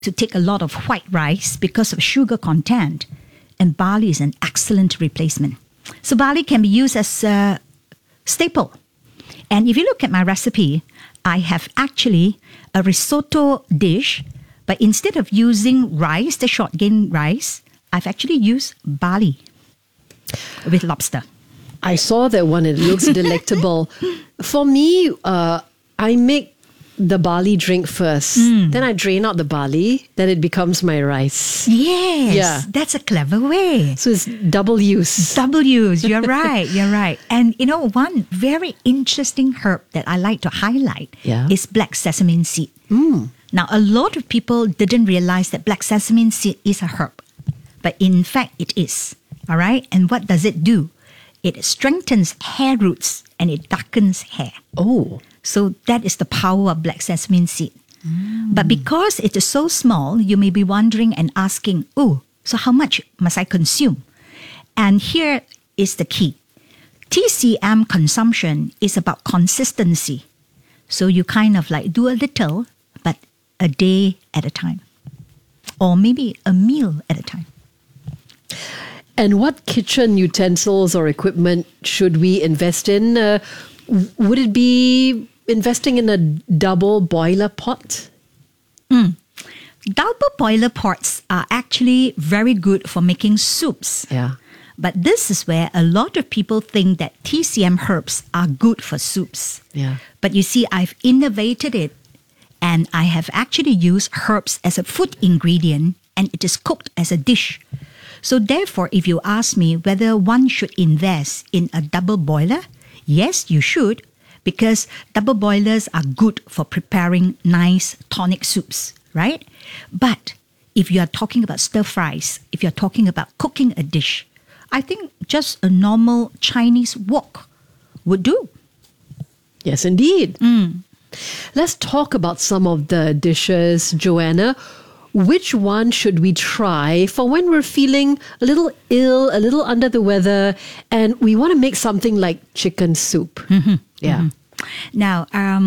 to take a lot of white rice because of sugar content, and barley is an excellent replacement. So barley can be used as a staple. And if you look at my recipe, I have actually a risotto dish, but instead of using rice, the short grain rice, I've actually used barley with lobster. I saw that one. It looks delectable. For me, I make the barley drink first. Then I drain out the barley. Then it becomes my rice. Yes, Yeah. that's a clever way. So it's double use. Double use. You're right. You're right. And you know, one very interesting herb that I like to highlight is black sesame seed. Now, a lot of people didn't realize that black sesame seed is a herb, but in fact, it is. All right. And what does it do? It strengthens hair roots and it darkens hair. Oh. So that is the power of black sesame seed. But because it is so small, you may be wondering and asking, oh, so how much must I consume? And here is the key. TCM consumption is about consistency. So you kind of like do a little, but a day at a time. Or maybe a meal at a time. And what kitchen utensils or equipment should we invest in? Would it be investing in a double boiler pot? Double boiler pots are actually very good for making soups. Yeah. But this is where a lot of people think that TCM herbs are good for soups. Yeah. But you see, I've innovated it and I have actually used herbs as a food ingredient and it is cooked as a dish. So therefore, if you ask me whether one should invest in a double boiler, yes, you should, because double boilers are good for preparing nice tonic soups, right? But if you are talking about stir fries, if you're talking about cooking a dish, I think just a normal Chinese wok would do. Yes, indeed. Let's talk about some of the dishes, Joanna. Which one should we try for when we're feeling a little ill, a little under the weather, and we want to make something like chicken soup? Yeah. Now,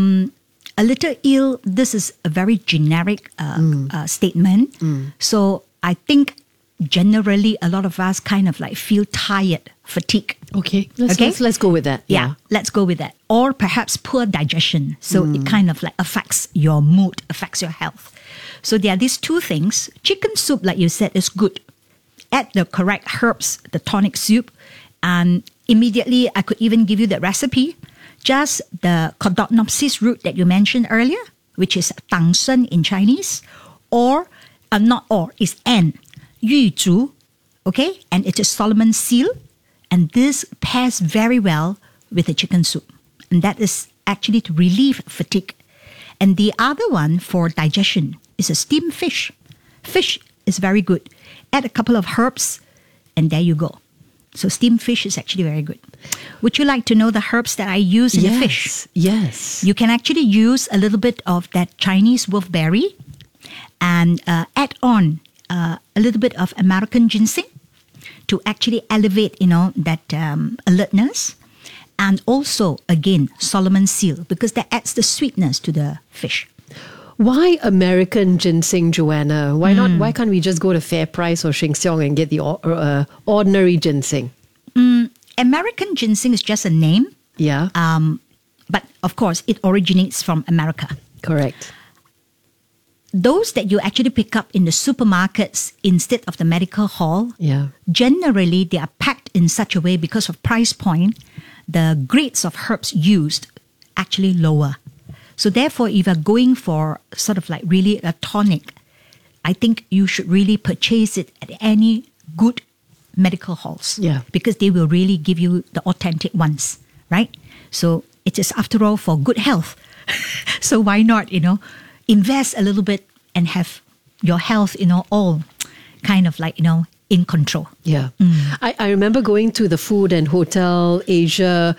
a little ill, this is a very generic statement. So I think generally a lot of us kind of like feel tired, fatigue. Okay. Let's go with that. Yeah, let's go with that. Or perhaps poor digestion. So it kind of like affects your mood, affects your health. So there are these two things. Chicken soup, like you said, is good. Add the correct herbs, the tonic soup, and immediately I could even give you the recipe. Just the Codonopsis root that you mentioned earlier, which is Tang Shen in Chinese, or is N, Yu Zhu, okay? And it is Solomon seal, and this pairs very well with the chicken soup. And that is actually to relieve fatigue. And the other one for digestion is a steamed fish. Fish is very good. Add a couple of herbs, and there you go. So steamed fish is actually very good. Would you like to know the herbs that I use in the fish? Yes. You can actually use a little bit of that Chinese wolfberry and add on a little bit of American ginseng to actually elevate, that alertness. And also, again, Solomon seal, because that adds the sweetness to the fish. Why American ginseng, Joanna? Why not? Why can't we just go to FairPrice or Sheng Siong and get the ordinary ginseng? American ginseng is just a name. Yeah. But of course, it originates from America. Correct. Those that you actually pick up in the supermarkets instead of the medical hall, generally they are packed in such a way because of price point, the grades of herbs used actually lower. So therefore, if you're going for sort of like really a tonic, I think you should really purchase it at any good medical halls. Yeah. Because they will really give you the authentic ones, right? So it is after all for good health. So why not, invest a little bit and have your health, all kind of like, in control. Yeah. I remember going to the Food and Hotel Asia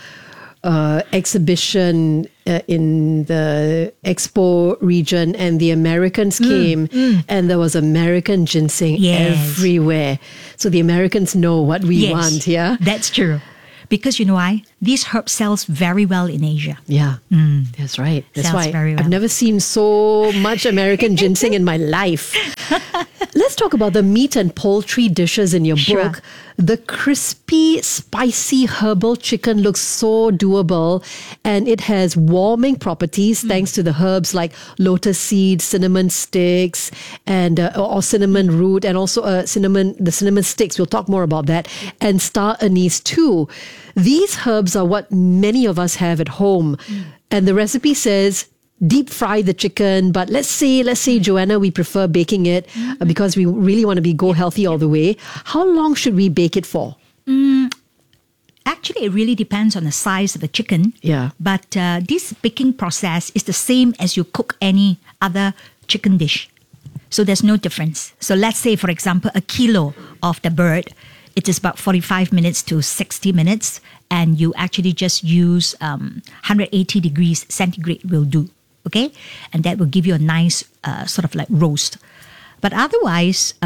exhibition in the Expo region, and the Americans came and there was American ginseng everywhere. So the Americans know what we want, yeah? That's true. Because you know why? These herbs sells very well in Asia. Yeah, that's right. That's Sells why very well. I've never seen so much American ginseng in my life. Let's talk about the meat and poultry dishes in your Sure. book. The crispy, spicy herbal chicken looks so doable, and it has warming properties thanks to the herbs like lotus seed, cinnamon sticks, and or cinnamon root, and also the cinnamon sticks. We'll talk more about that, and star anise too. These herbs are what many of us have at home, and the recipe says deep fry the chicken, but let's say Joanna, we prefer baking it because we really want to go healthy all the way. How long should we bake it for? Actually, it really depends on the size of the chicken. Yeah. But this baking process is the same as you cook any other chicken dish. So there's no difference. So let's say, for example, a kilo of the bird, it is about 45 minutes to 60 minutes. And you actually just use 180 degrees centigrade will do. Okay? And that will give you a nice sort of like roast. But otherwise,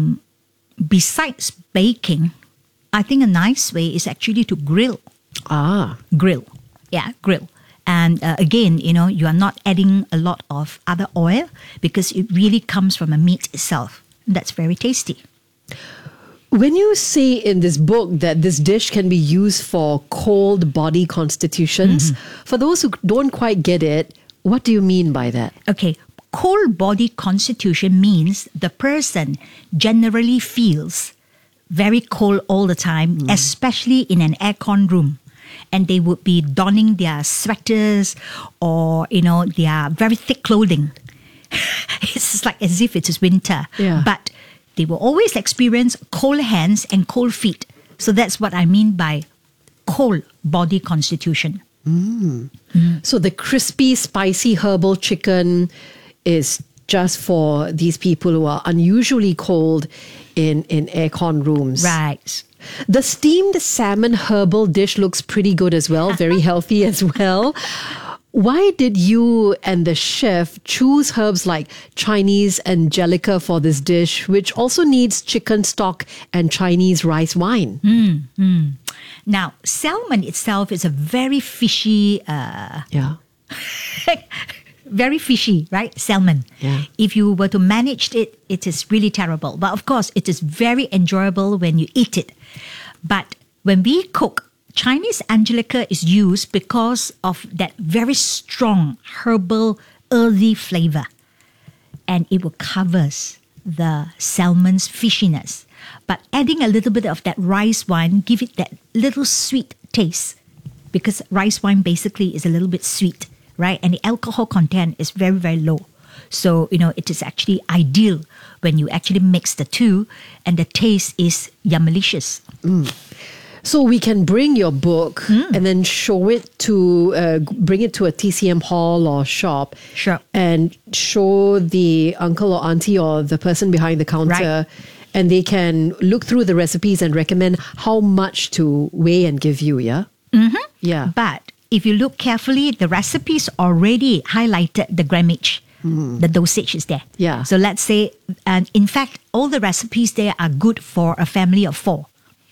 besides baking, I think a nice way is actually to grill. Grill. Yeah, grill. And again, you are not adding a lot of other oil because it really comes from a meat itself. That's very tasty. When you say in this book that this dish can be used for cold body constitutions, for those who don't quite get it, what do you mean by that? Okay, cold body constitution means the person generally feels very cold all the time, especially in an aircon room. And they would be donning their sweaters or, their very thick clothing. It's like as if it is winter. Yeah. But they will always experience cold hands and cold feet. So that's what I mean by cold body constitution. So the crispy, spicy herbal chicken is just for these people who are unusually cold in aircon rooms. Right. The steamed salmon herbal dish looks pretty good as well, very healthy as well. Why did you and the chef choose herbs like Chinese angelica for this dish, which also needs chicken stock and Chinese rice wine? Now, salmon itself is a very fishy, very fishy, right? Salmon. Yeah. If you were to manage it, it is really terrible. But of course, it is very enjoyable when you eat it. But when we cook, Chinese angelica is used because of that very strong herbal, earthy flavor. And it will cover the salmon's fishiness. But adding a little bit of that rice wine, give it that little sweet taste. Because rice wine basically is a little bit sweet, right? And the alcohol content is very, very low. So, it is actually ideal when you actually mix the two and the taste is yummalicious. So we can bring your book and then show it to, bring it to a TCM hall or shop. Sure. And show the uncle or auntie or the person behind the counter. Right. And they can look through the recipes and recommend how much to weigh and give you, yeah? Yeah. But if you look carefully, the recipes already highlighted the grammage. The dosage is there. Yeah. So let's say, and in fact, all the recipes there are good for a family of 4.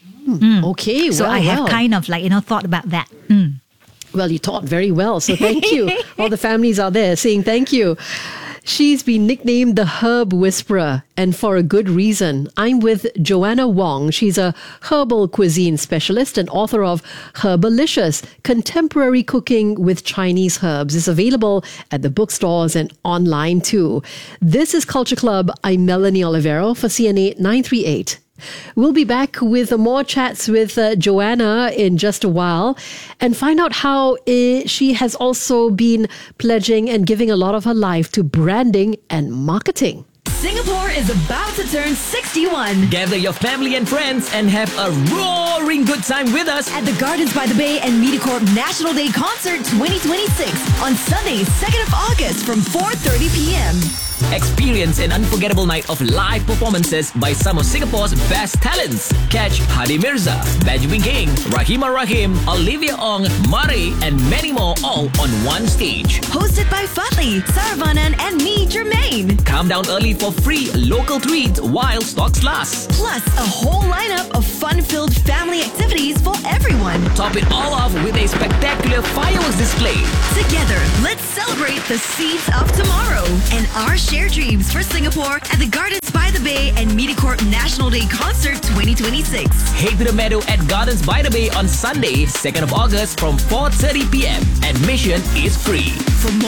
Okay, So well, I have well. kind of thought about that. Well, you taught very well, so thank you. All the families out there saying thank you. She's been nicknamed the Herb Whisperer, and for a good reason. I'm with Joanna Wong. She's a herbal cuisine specialist and author of Herbalicious, Contemporary Cooking with Chinese Herbs. It's available at the bookstores and online too. This is Culture Club. I'm Melanie Olivero for CNA 938. We'll be back with more chats with Joanna in just a while and find out how she has also been pledging and giving a lot of her life to branding and marketing. Singapore is about to turn 61 Gather your family and friends and have a roaring good time with us. at the Gardens by the Bay and MediaCorp National Day Concert 2026 on Sunday, 2nd of August from 4:30 p.m. Experience an unforgettable night of live performances by some of Singapore's best talents. Catch Hadi Mirza, Benjamin King, Rahima Rahim, Olivia Ong, Murray, and many more all on one stage. Hosted by Fatli, Saravanan, and me, Jermaine. Come down early for free local treats while stocks last. Plus, a whole lineup of fun-filled family activities for everyone. Top it all off with a spectacular fireworks display. Together, let's celebrate the seeds of tomorrow and our shared dreams for Singapore at the Gardens by the Bay and MediaCorp National Day Concert 2026. Head to the meadow at Gardens by the Bay on Sunday, 2nd of August from 4:30 p.m. Admission is free. For more